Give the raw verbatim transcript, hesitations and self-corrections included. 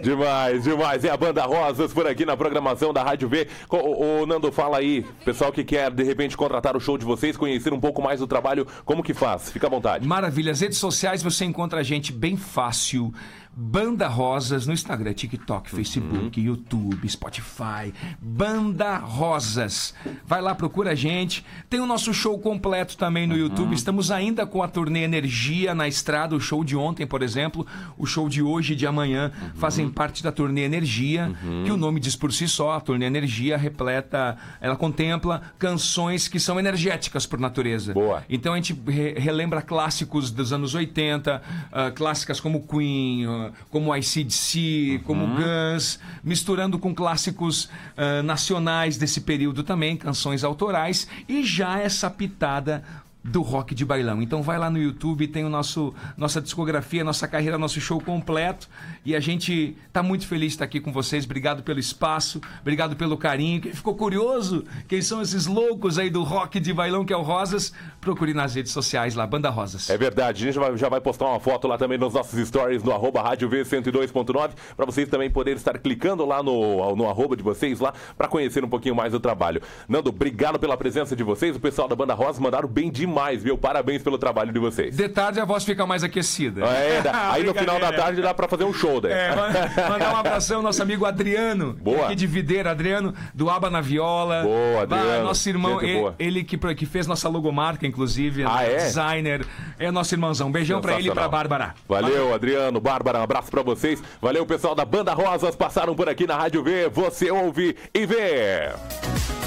Demais, demais. É a Banda Rosas por aqui na programação da Rádio V. O, o Nando, fala aí, pessoal que quer de repente contratar o show de vocês, conhecer um pouco mais do trabalho, como que faz? Fica à vontade. Maravilha. As redes sociais você encontra a gente bem fácil. Banda Rosas no Instagram, TikTok, Facebook, uhum. YouTube, Spotify. Banda Rosas. Vai lá, procura a gente. Tem o nosso show completo também no uhum. YouTube. Estamos ainda com a turnê Energia na estrada. O show de ontem, por exemplo, o show de hoje e de amanhã uhum. fazem parte da turnê Energia, uhum. que o nome diz por si só. A turnê Energia repleta, ela contempla canções que são energéticas por natureza. Boa. Então a gente re relembra clássicos dos anos oitenta, uh, clássicas como Queen, uh, como A C/D C, uhum. como Guns, misturando com clássicos uh, nacionais desse período também, canções autorais, e já essa pitada do rock de bailão. Então vai lá no YouTube, tem o nosso nossa discografia, nossa carreira, nosso show completo, e a gente tá muito feliz de estar aqui com vocês. Obrigado pelo espaço, obrigado pelo carinho. Quem ficou curioso, quem são esses loucos aí do rock de bailão que é o Rosas, procure nas redes sociais lá, Banda Rosas. É verdade, a gente já vai, já vai postar uma foto lá também nos nossos stories no arroba Rádio V cento e dois ponto nove, para vocês também poderem estar clicando lá no, no arroba de vocês lá, para conhecer um pouquinho mais do trabalho. Nando, obrigado pela presença de vocês, o pessoal da Banda Rosas mandaram bem demais. Mais, viu? Parabéns pelo trabalho de vocês. De tarde a voz fica mais aquecida. É, aí no final da tarde dá pra fazer um show daí. É, mandar um abração ao nosso amigo Adriano, Boa. aqui de Videira, Adriano, do Aba na Viola. Boa, Adriano. Ah, nosso irmão, ele, boa. ele que, que fez nossa logomarca, inclusive, ah, é? designer. É nosso irmãozão. Beijão pra ele e pra Bárbara. Valeu, Valeu, Adriano, Bárbara, um abraço pra vocês. Valeu, pessoal da Banda Rosas, passaram por aqui na Rádio V. Você ouve e vê.